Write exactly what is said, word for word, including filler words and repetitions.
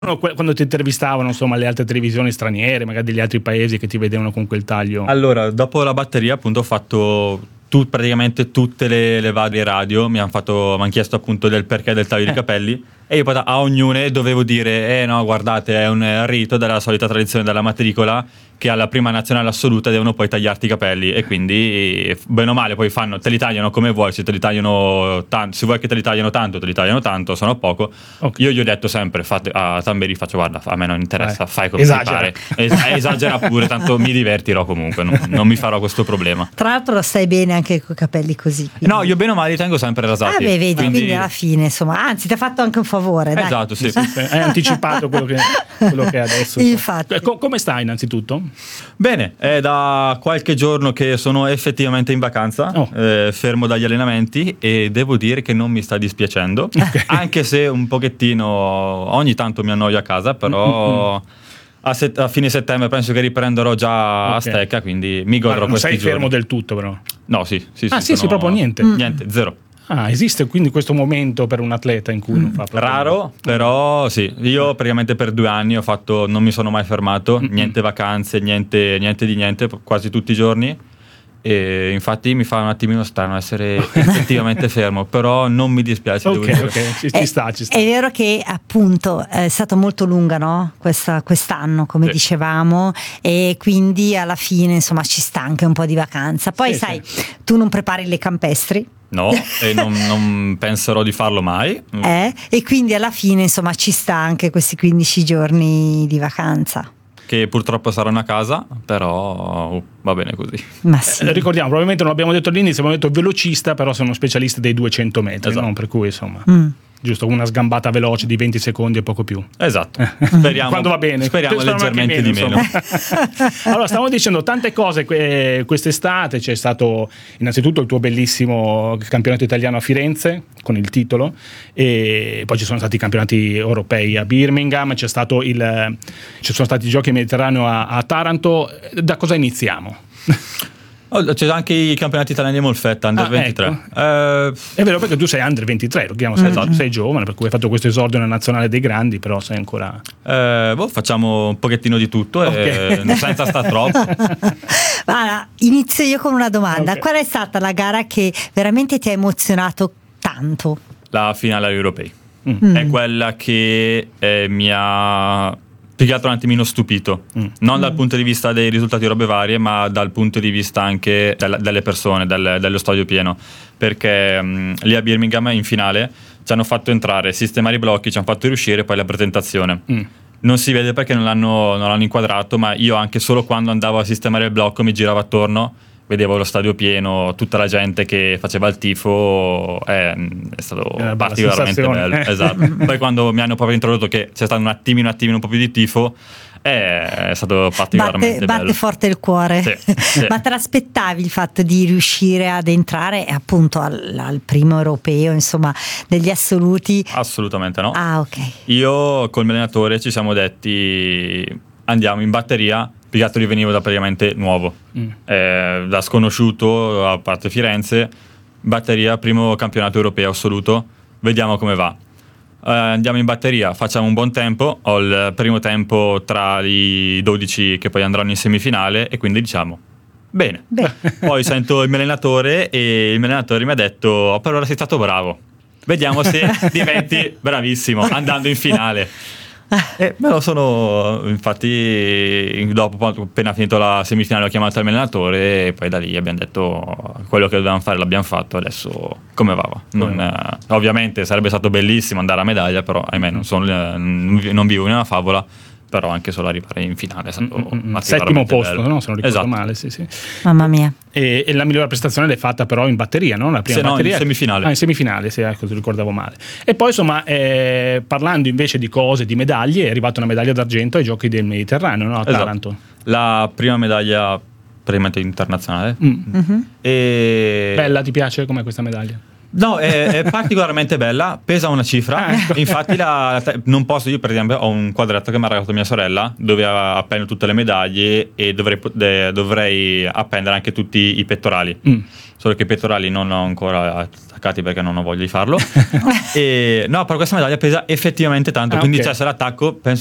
Quando ti intervistavano, insomma, le altre televisioni straniere, magari degli altri paesi che ti vedevano con quel taglio? Allora, dopo la batteria appunto ho fatto tu, praticamente tutte le, le varie radio mi hanno fatto mi hanno chiesto appunto del perché del taglio eh. di capelli, e io poi a ognuna dovevo dire eh no, guardate, è un rito della solita tradizione della matricola che alla prima nazionale assoluta devono poi tagliarti i capelli, e quindi bene o male poi fanno, te li tagliano come vuoi, se te li tagliano tanto, se vuoi che te li tagliano tanto, te li tagliano tanto, sono poco. Okay. Io gli ho detto sempre, fate, a Tamberi faccio, guarda, a me non interessa, eh. fai come esagera. ti pare, es- esagera pure, tanto mi divertirò comunque, non, non mi farò questo problema. Tra l'altro stai bene anche con i capelli così. Quindi. No, io bene o male li tengo sempre rasati. Ah beh, vedi, quindi... quindi alla fine, insomma, anzi ti ha fatto anche un favore, dai. Esatto, sì. sì, sì. Hai anticipato quello che, quello che è adesso. Infatti. Co- come stai innanzitutto? Bene, è da qualche giorno che sono effettivamente in vacanza, oh. eh, fermo dagli allenamenti, e devo dire che non mi sta dispiacendo, okay. Anche se un pochettino ogni tanto mi annoio a casa, però... Mm-hmm. A, set- a fine settembre penso che riprenderò già okay. a stecca, quindi mi godrò questi giorni. Non sei fermo del tutto però? No, sì, sì, ah, sì, sì, sì, proprio niente. Niente, zero. Ah, esiste quindi questo momento per un atleta in cui mm. non fa proprio raro, però sì, io praticamente per due anni ho fatto, non mi sono mai fermato, mm-hmm. niente vacanze, niente, niente di niente, quasi tutti i giorni. E infatti mi fa un attimino strano essere effettivamente fermo, però non mi dispiace. Ok, devo ok, ci, ci sta, ci sta. È vero che appunto è stata molto lunga, no? Questa, quest'anno, come sì. dicevamo, e quindi alla fine insomma ci sta anche un po' di vacanza. Poi sì, sai, sì. tu non prepari le campestri. No, e non, non penserò di farlo mai. Eh, e quindi alla fine insomma ci sta anche questi quindici giorni di vacanza. Che purtroppo saranno a casa, però uh, va bene così. Ma sì. eh, ricordiamo, probabilmente non abbiamo detto all'inizio, abbiamo detto velocista, però sono specialista dei duecento metri, esatto. no? Per cui insomma mm. giusto, una sgambata veloce di venti secondi e poco più. Esatto. Speriamo, quando va bene. Speriamo leggermente meno, di meno. Allora, stavo dicendo tante cose que- quest'estate. C'è stato innanzitutto il tuo bellissimo campionato italiano a Firenze con il titolo, e poi ci sono stati i campionati europei a Birmingham, c'è stato il ci sono stati i giochi Mediterraneo a, a Taranto. Da cosa iniziamo? Oh, c'è anche i campionati italiani di Molfetta under ah, ventitré. Ecco. Eh, è vero, perché tu sei under ventitré, lo chiamo, sei, mm-hmm. sei giovane, per cui hai fatto questo esordio nella nazionale dei grandi, però sei ancora eh, boh, facciamo un pochettino di tutto, okay. e senza sta troppo. Allora, inizio io con una domanda. Okay. Qual è stata la gara che veramente ti ha emozionato tanto? La finale agli europei. Mm. È quella che eh, mi ha più che altro un attimino stupito, mm. non dal punto di vista dei risultati robe varie, ma dal punto di vista anche del, delle persone, del, dello stadio pieno, perché mh, lì a Birmingham in finale ci hanno fatto entrare, sistemare i blocchi, ci hanno fatto riuscire, poi la presentazione mm. non si vede perché non l'hanno, non l'hanno inquadrato, ma io anche solo quando andavo a sistemare il blocco mi giravo attorno, vedevo lo stadio pieno, tutta la gente che faceva il tifo, è, è stato è particolarmente bello. Esatto. Poi quando mi hanno proprio introdotto che c'è stato un attimino, un attimino un po' più di tifo, è, è stato particolarmente batte, bello. Batte forte il cuore. Sì, sì. Ma te l'aspettavi il fatto di riuscire ad entrare appunto al, al primo europeo, insomma, degli assoluti? Assolutamente no. Ah, ok. Io col mio allenatore ci siamo detti andiamo in batteria. Più che altro venivo da praticamente nuovo, mm. eh, da sconosciuto, a parte Firenze, batteria, primo campionato europeo assoluto, vediamo come va. Eh, andiamo in batteria, facciamo un buon tempo, ho il primo tempo tra i dodici che poi andranno in semifinale, e quindi diciamo, bene. Beh. Poi sento il mio allenatore e il mio allenatore mi ha detto, oh, per ora sei stato bravo, vediamo se diventi bravissimo andando in finale. Eh, me lo sono, infatti dopo appena finito la semifinale ho chiamato il mio allenatore e poi da lì abbiamo detto quello che dovevamo fare l'abbiamo fatto, adesso come va? Non, eh, ovviamente sarebbe stato bellissimo andare a medaglia, però ahimè non, sono, non vivo in una favola, però anche solo arrivare in finale è stato mm-hmm. settimo posto, bello. No? Se non ricordo esatto. male, sì, sì. Mamma mia. E, e la migliore prestazione l'hai fatta però in batteria, no? La prima Se batteria. No, in semifinale. Ah, in semifinale, sì, ecco, ti ricordavo male. E poi insomma, eh, parlando invece di cose, di medaglie, è arrivata una medaglia d'argento ai Giochi del Mediterraneo, no? A esatto. Taranto. La prima medaglia praticamente internazionale. Mm. Mm-hmm. E... Bella, ti piace com'è questa medaglia? No, è, è particolarmente bella, pesa una cifra. Ah, ecco. Infatti la, la, non posso, io per esempio ho un quadretto che mi ha regalato mia sorella dove appendo tutte le medaglie e dovrei, de, dovrei appendere anche tutti i pettorali. Mm. Solo che i pettorali non ho ancora attaccati perché non ho voglia di farlo. E, no, però questa medaglia pesa effettivamente tanto, ah, quindi okay. Cioè, se l'attacco penso